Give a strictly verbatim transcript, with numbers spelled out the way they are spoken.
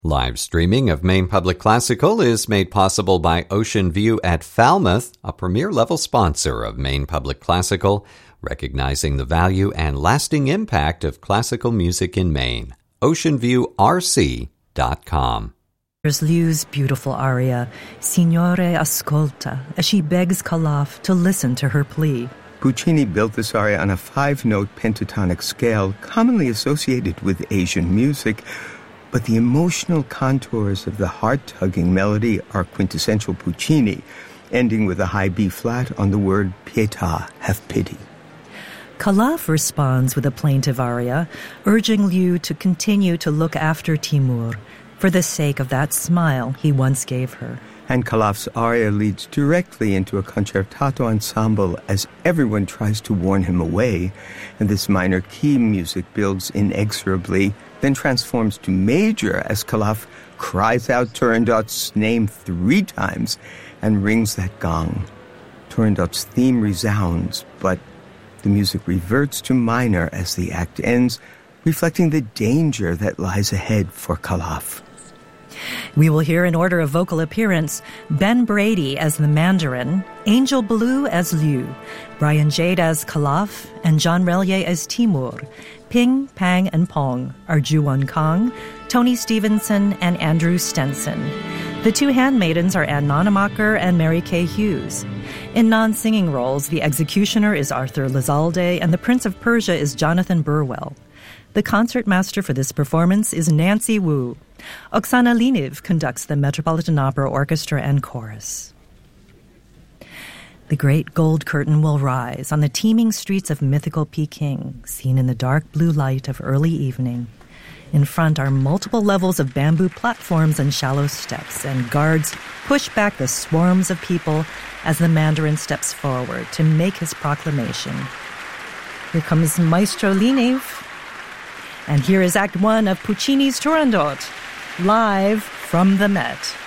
Live streaming of Maine Public Classical is made possible by Ocean View at Falmouth, a premier-level sponsor of Maine Public Classical, recognizing the value and lasting impact of classical music in Maine. ocean view r c dot com. There's Liu's beautiful aria, Signore Ascolta, as she begs Calaf to listen to her plea. Puccini built this aria on a five-note pentatonic scale commonly associated with Asian music, but the emotional contours of the heart-tugging melody are quintessential Puccini, ending with a high B-flat on the word pietà, have pity. Calaf responds with a plaintive aria, urging Liu to continue to look after Timur for the sake of that smile he once gave her. And Calaf's aria leads directly into a concertato ensemble as everyone tries to warn him away, and this minor key music builds inexorably, then transforms to major as Calaf cries out Turandot's name three times and rings that gong. Turandot's theme resounds, but the music reverts to minor as the act ends, reflecting the danger that lies ahead for Calaf. We will hear in order of vocal appearance Ben Brady as the Mandarin, Angel Blue as Liu, Brian Jade as Calaf, and John Relier as Timur. Ping, Pang, and Pong are Ju-Won Kang, Tony Stevenson, and Andrew Stenson. The two handmaidens are Ann Nonemacher and Mary Kay Hughes. In non-singing roles, the executioner is Arthur Lizalde, and the Prince of Persia is Jonathan Burwell. The concertmaster for this performance is Nancy Wu. Oksana Liniv conducts the Metropolitan Opera Orchestra and Chorus. The great gold curtain will rise on the teeming streets of mythical Peking, seen in the dark blue light of early evening. In front are multiple levels of bamboo platforms and shallow steps, and guards push back the swarms of people as the Mandarin steps forward to make his proclamation. Here comes Maestro Liniv. And here is Act One of Puccini's Turandot, live from the Met.